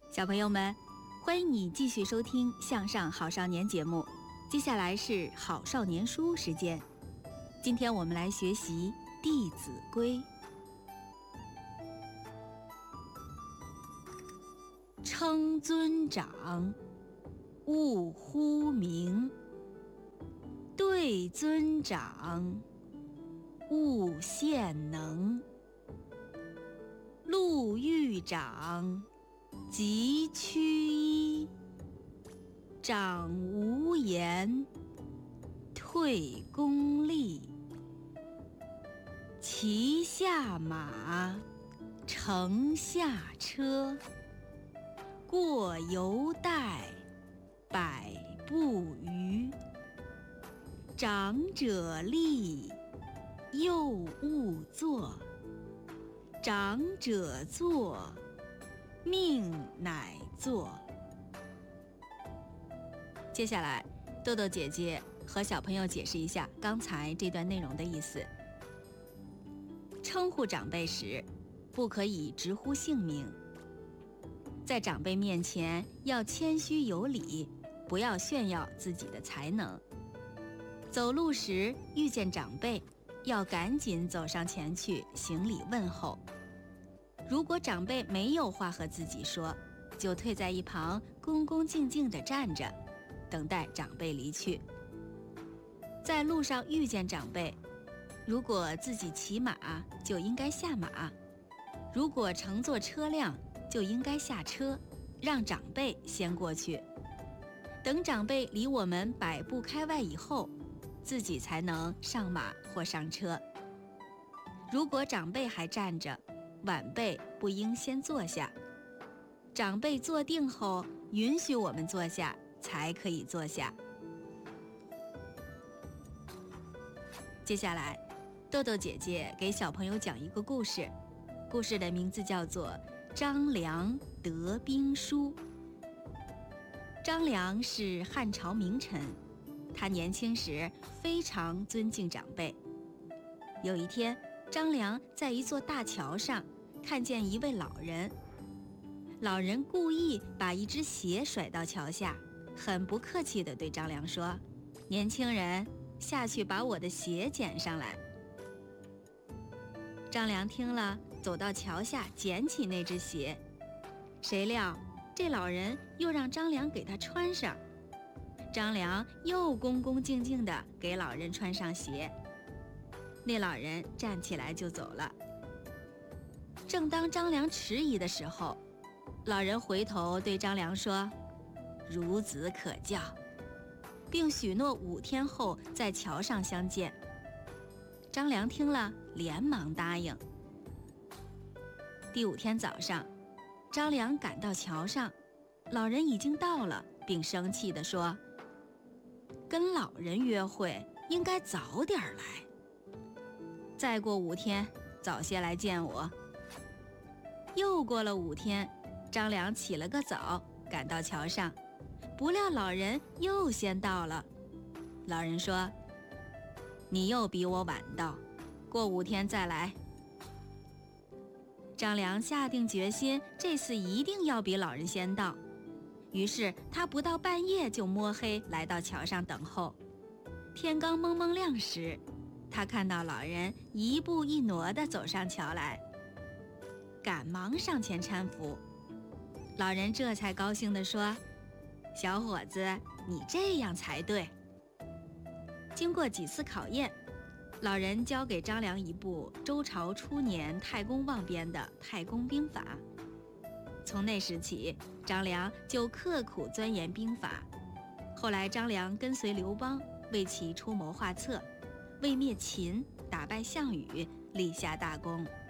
小朋友们，欢迎你继续收听《向上好少年》节目。接下来是好少年书时间，今天我们来学习《弟子规》。称尊长，勿呼名；对尊长，勿献能。路遇长，即趋揖；长无言，退公力。骑下马，乘下车，过犹待，百步余。长者立，幼勿坐；长者坐，命乃作。接下来，豆豆姐姐和小朋友解释一下刚才这段内容的意思。称呼长辈时，不可以直呼姓名。在长辈面前要谦虚有礼，不要炫耀自己的才能。走路时遇见长辈，要赶紧走上前去行礼问候。如果长辈没有话和自己说，就退在一旁恭恭敬敬地站着，等待长辈离去。在路上遇见长辈，如果自己骑马，就应该下马；如果乘坐车辆，就应该下车，让长辈先过去。等长辈离我们百步开外以后，自己才能上马或上车。如果长辈还站着，晚辈不应先坐下。长辈坐定后，允许我们坐下，才可以坐下。接下来，豆豆姐姐给小朋友讲一个故事，故事的名字叫做《张良得兵书》。张良是汉朝名臣，他年轻时非常尊敬长辈。有一天，张良在一座大桥上看见一位老人，老人故意把一只鞋甩到桥下，很不客气地对张良说：“年轻人，下去把我的鞋捡上来。”张良听了，走到桥下捡起那只鞋，谁料这老人又让张良给他穿上。张良又恭恭敬敬地给老人穿上鞋，那老人站起来就走了。正当张良迟疑的时候，老人回头对张良说：“孺子可教，并许诺5天后在桥上相见。”张良听了，连忙答应。第5天早上，张良赶到桥上，老人已经到了，并生气地说：“跟老人约会应该早点来，再过5天，早些来见我。”又过了5天，张良起了个早，赶到桥上，不料老人又先到了。老人说：“你又比我晚到，过5天再来。”张良下定决心，这次一定要比老人先到。于是他不到半夜就摸黑来到桥上等候。天刚蒙蒙亮时，他看到老人一步一挪地走上桥来，赶忙上前搀扶。老人这才高兴地说：“小伙子，你这样才对。”经过几次考验，老人交给张良一部周朝初年太公望编的《太公兵法》。从那时起，张良就刻苦钻研兵法。后来张良跟随刘邦，为其出谋划策，为灭秦，打败项羽，立下大功。